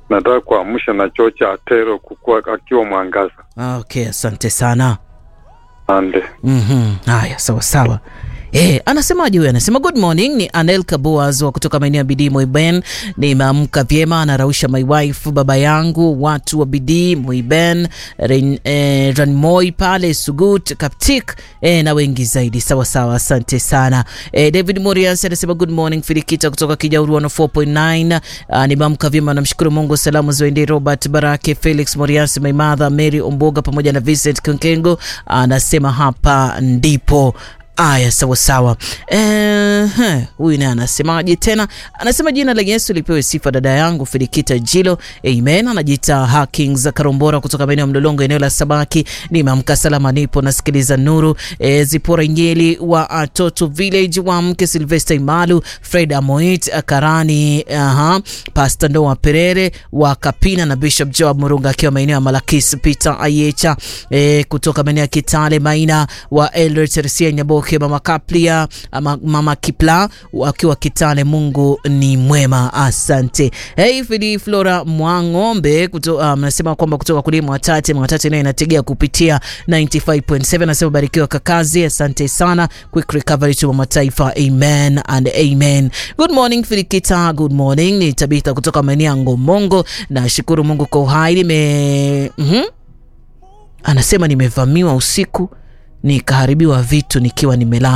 nataka kuamsha na chocha Atero kukua akiwa Mwangaza. Okay, asante sana. Ande. Haya, sawa. Anasemaje huyu? Anasema good morning, ni Anel Kaboaz wa kutoka maeneo ya Bidii Moiben. Nimeamka vyema, anarausha my wife, baba yangu, watu wa Bidii Moiben, Ranmoi pale Sugut, Kaptik na wengi zaidi. Sawa, asante sana. David Morias anasema good morning Filikita kutoka Kijauru 104.9. Nimeamka vyema, namshukuru Mungu. Salamu ziende Robert Barake, Felix Morias, my mother Mary Omboga pamoja na Vincent Kunkengo. Anasema hapa ndipo. Aya, sawa. Huyu naye anasemaje tena? Anasema jina la Yesu lipewe sifa dada yangu Filikita Jilo. Amen. Anajiita Hackings Karombora kutoka maeneo Mlolongo eneo la Sabaki. Nimeamka salama, nipo nasikiliza Nuru. Zipora Nyeli wa Toto Village, wa mke Sylvester Imalu, Fred Amoit Karani, Pastor Noah Perere wa Kapina na Bishop Joab Murunga akiwa maeneo ya Malakisi, Peter Ayecha kutoka maeneo ya Kitale, Maina wa Elder Tersia Nyaboke, Mama Kaplia, Mama Kipla wakiwa Kitale. Mungu ni mwema, asante. Fidi Flora Mwangombe anasema kwamba kutoka kule Mwatate nayo inategea kupitia 95.7. Anasema barikiwa kakazi, asante sana. Quick recovery to mataifa, amen and amen. Good morning Filikita, good morning. Ni Tabitha kutoka maeneo Ngomongo. Nashukuru Mungu kwa uhai. Anasema nimevamiwa usiku nikaharibiwa vitu nikiwa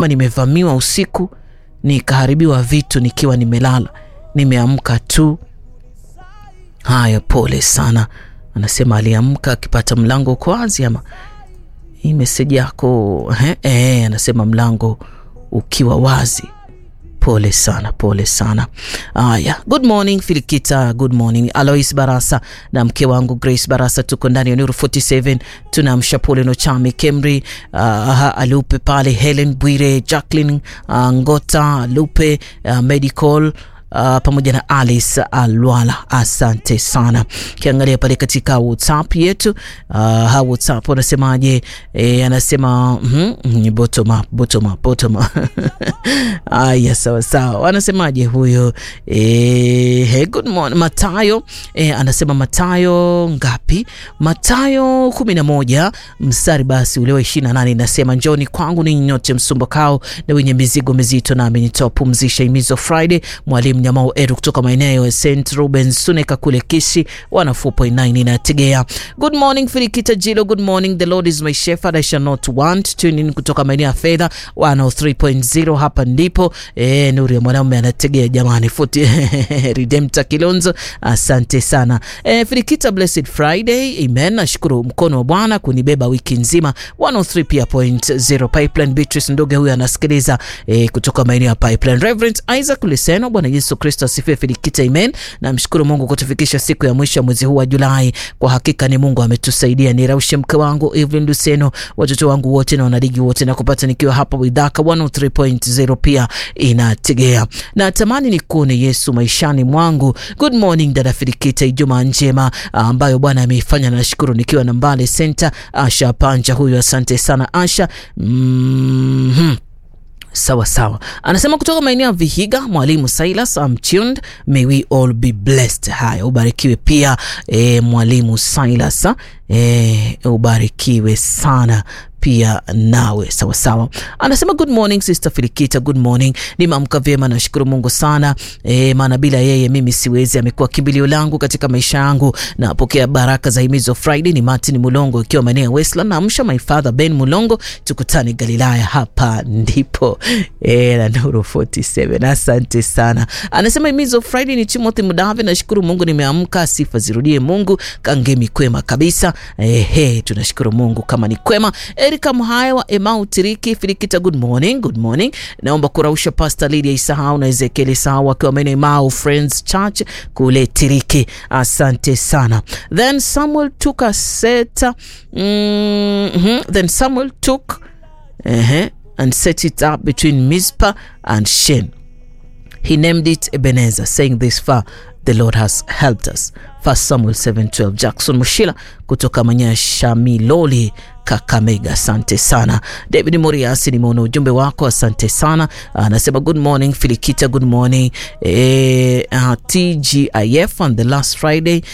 nimelala. Nimeamka tu. Haya, pole sana. Anasema aliamka akipata mlango uko wazi, ama hii message yako anasema mlango ukiwa wazi. Pole sana. Aya, good morning Filikita, good morning. Alois Barasa na mke wangu Grace Barasa tuko ndani ya Nuru 47. Tunamsha pole no chami Kemri, Alupe pale, Helen Bwire, Jacqueline Ngota, Lupe Medical pamoja na Alice Alwala, asante sana. Kiangalia pale katika WhatsApp yetu, WhatsApp wanasemaje? Anasema bottom up. Aya, sawa. Wanasemaje huyo? Good morning Matayo. Anasema Matayo ngapi? Matayo 11 mstari basi ule wa 28 inasema njoni kwangu ninyi nyote msumbukao na wenye mizigo mizito, nami nitawapumzisha. Imizo Friday. Mwalimu Nyamao Edu kutoka maeneo ya St. Rubens Suneka kule Kishi 104.9 inategea. Good morning Filikita Jilo, good morning. The Lord is my shepherd, I shall not want. Tune in kutoka maeneo ya Fedha 103.0. Hapa ndipo Nuru ya Mwanaume anategea jamani. Redemptor Kilonzo, asante sana. Filikita, blessed Friday, amen. Nashukuru mkono wa Bwana kunibeba wiki nzima. 103.0 Pipeline. Beatrice Ndoge huyu anasikiliza kutoka maeneo ya Pipeline. Reverend Isaac Liseno, Bwana Yesu Kristo asifiwe Filikita, amen. Namshukuru Mungu kutufikisha siku ya mwisho mwezi huu wa Julai. Kwa hakika ni Mungu ametusaidia. Niraushe mke wangu Evelyn Luseno, watoto wangu wote na wanadigi wote, na kupata nikiwa hapa Widhaka 103.0 pia inategea. Na tamani ni kuone Yesu maishani mwangu. Good morning dada Filikita, Ijumaa njema ambayo Bwana ameifanya, na nashukuru nikiwa na Mbale Center. Asha Panja huyu, asante sana Asha. Sawa. Anasema kutoka maeneo ya Vihiga, Mwalimu Silas, I'm tuned, may we all be blessed. Haya, ubarikiwe pia Mwalimu Silas, ubarikiwe sana pia nawe. Sawa. Anasema good morning Sister Filikita, good morning. Nimeamka vyema, nashukuru Mungu sana. Maana bila yeye mimi siwezi. Amekuwa kimbilio langu katika maisha yangu. Napokea baraka za Himizo Friday. Ni Martin Mulongo ikiwa maeneo ya Westland. Naamsha my father Ben Mulongo, tukutane Galilaya, hapa ndipo na Nuru 47. Asante sana. Anasema Himizo Friday ni Timothy Mudave, nashukuru Mungu nimeamka, sifa zirudie Mungu, kangemi kwema kabisa. Tunashukuru Mungu kama ni kwema. Erika Mhaya wa Emau Tiriki, Filikita, good morning. Naomba kurausha Pastor Lydia Isahau na Ezekiel Isahau wakiwa maeneo Emau Friends Church kule Tiriki, asante sana. Then Samuel took a set and set it up between Mizpah and Shen. He named it Ebenezer, saying this far the Lord has helped us. 1 Samuel 7:12. Jackson Mushila kutoka Manyasha Miloli, Kakamega, asante sana. David Moriasi, nimeona ujumbe wako, asante sana. Anasema good morning Filikita, good morning. TGIF on the last Friday